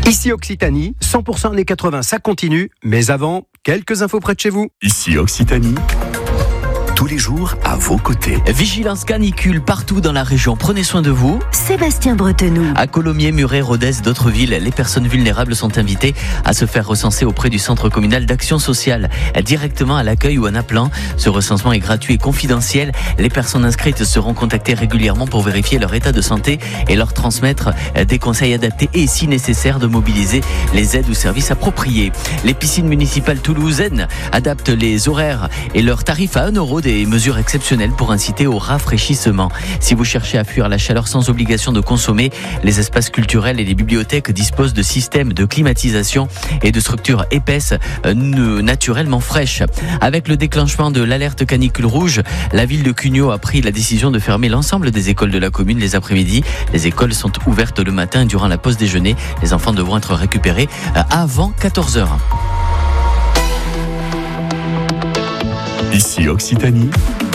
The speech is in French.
Ici Occitanie, 100% années 80, ça continue, mais avant, quelques infos près de chez vous. Ici Occitanie, tous les jours à vos côtés. Vigilance canicule partout dans la région. Prenez soin de vous. Sébastien Bretenoux. À Colomiers, Muret, Rodez, d'autres villes, les personnes vulnérables sont invitées à se faire recenser auprès du centre communal d'action sociale, directement à l'accueil ou en appelant. Ce recensement est gratuit et confidentiel. Les personnes inscrites seront contactées régulièrement pour vérifier leur état de santé et leur transmettre des conseils adaptés et, si nécessaire, de mobiliser les aides ou services appropriés. Les piscines municipales toulousaines adaptent les horaires et leurs tarifs à 1 euro, des mesures exceptionnelles pour inciter au rafraîchissement. Si vous cherchez à fuir la chaleur sans obligation de consommer, les espaces culturels et les bibliothèques disposent de systèmes de climatisation et de structures épaisses naturellement fraîches. Avec le déclenchement de l'alerte canicule rouge, la ville de Cugnot a pris la décision de fermer l'ensemble des écoles de la commune les après-midi. Les écoles sont ouvertes le matin et durant la pause déjeuner. Les enfants devront être récupérés avant 14h. Ici Occitanie,